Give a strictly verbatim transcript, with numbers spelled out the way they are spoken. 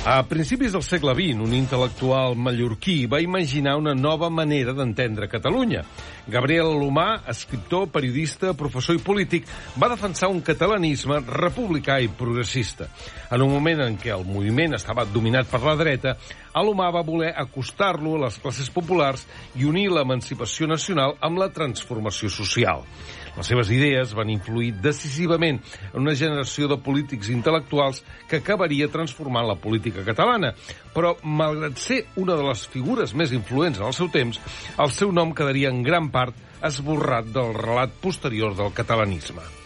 A principis del segle vint, un intel·lectual mallorquí va imaginar una nova manera d'entendre Catalunya. Gabriel Alomar, escriptor, periodista, professor i polític, va defensar un catalanisme republicà i progressista. En un moment en què el moviment estava dominat per la dreta, Alomar va voler acostar-lo a les classes populars i unir l'emancipació nacional amb la transformació social. Les seves idees van influir decisivament en una generació de polítics intel·lectuals que acabaria transformant la política catalana. Però, malgrat ser una de les figures més influents en el seu temps, el seu nom quedaria en gran part esborrat del relat posterior del catalanisme.